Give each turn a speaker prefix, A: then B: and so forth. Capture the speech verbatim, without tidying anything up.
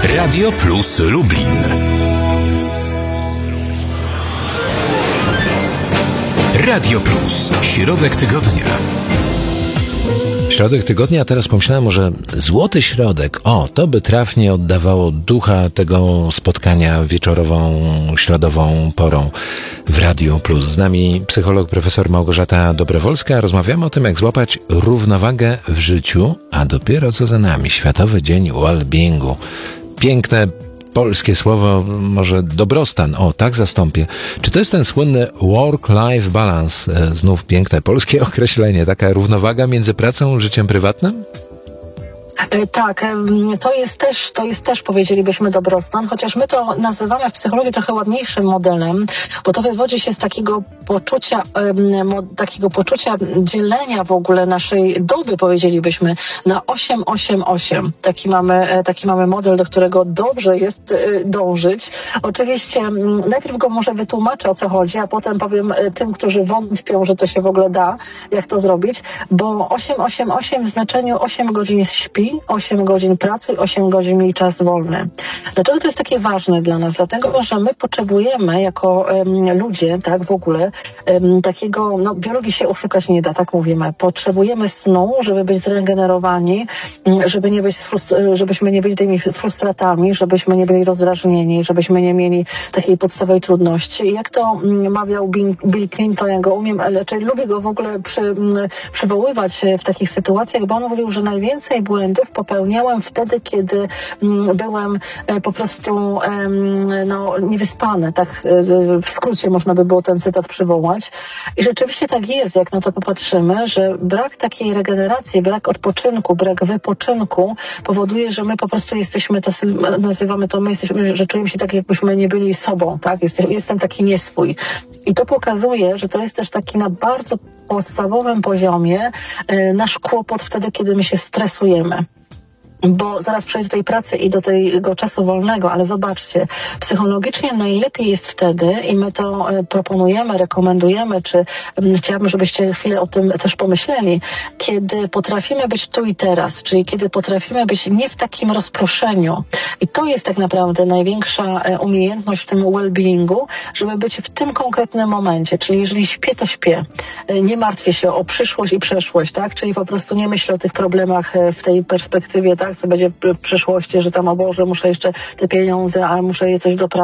A: Radio Plus Lublin. Radio Plus. Środek tygodnia.
B: Środek tygodnia, a teraz pomyślałem, może złoty środek, o, to by trafnie oddawało ducha tego spotkania wieczorową, środową porą w Radiu Plus. Z nami psycholog profesor Małgorzata Dobrowolska. Rozmawiamy o tym, jak złapać równowagę w życiu, a dopiero co za nami Światowy Dzień Wellbeingu. Piękne polskie słowo, może dobrostan, o, tak zastąpię. Czy to jest ten słynny work-life balance? Znów piękne polskie określenie, taka równowaga między pracą a życiem prywatnym?
C: Tak, to jest też, to jest też, powiedzielibyśmy, dobrostan, chociaż my to nazywamy w psychologii trochę ładniejszym modelem, bo to wywodzi się z takiego poczucia, takiego poczucia dzielenia w ogóle naszej doby, powiedzielibyśmy, na osiem osiem osiem. Taki mamy, taki mamy model, do którego dobrze jest dążyć. Oczywiście najpierw go może wytłumaczę, o co chodzi, a potem powiem tym, którzy wątpią, że to się w ogóle da, jak to zrobić, bo osiem osiem osiem w znaczeniu osiem godzin śpi, osiem godzin pracy, osiem godzin mniej czas wolny. Dlaczego to jest takie ważne dla nas? Dlatego, że my potrzebujemy jako um, ludzie, tak w ogóle, um, takiego, no biologii się oszukać nie da, tak mówimy. Potrzebujemy snu, żeby być zregenerowani, żeby nie być frustr- żebyśmy nie byli tymi frustratami, żebyśmy nie byli rozdrażnieni, żebyśmy nie mieli takiej podstawowej trudności. Jak to um, mawiał Bill, Bill Clinton, ja go umiem, ale czyli lubię go w ogóle przy, um, przywoływać w takich sytuacjach, bo on mówił, że najwięcej błędów popełniałam wtedy, kiedy mm, byłem e, po prostu e, no, niewyspany, tak e, w skrócie można by było ten cytat przywołać. I rzeczywiście tak jest, jak na to popatrzymy, że brak takiej regeneracji, brak odpoczynku, brak wypoczynku powoduje, że my po prostu jesteśmy, to nazywamy to, my jesteśmy, że czujemy się tak, jakbyśmy nie byli sobą, tak? Jestem, jestem taki nieswój. I to pokazuje, że to jest też taki na bardzo podstawowym poziomie e, nasz kłopot wtedy, kiedy my się stresujemy. Bo zaraz przejdę do tej pracy i do tego czasu wolnego, ale zobaczcie, psychologicznie najlepiej jest wtedy, i my to proponujemy, rekomendujemy, czy chciałabym, żebyście chwilę o tym też pomyśleli, kiedy potrafimy być tu i teraz, czyli kiedy potrafimy być nie w takim rozproszeniu. I to jest tak naprawdę największa umiejętność w tym well-beingu, żeby być w tym konkretnym momencie, czyli jeżeli śpię, to śpię. Nie martwię się o przyszłość i przeszłość, tak? Czyli po prostu nie myślę o tych problemach w tej perspektywie, tak? Co będzie w przyszłości, że tam, o Boże, muszę jeszcze te pieniądze, a muszę je coś dopracować.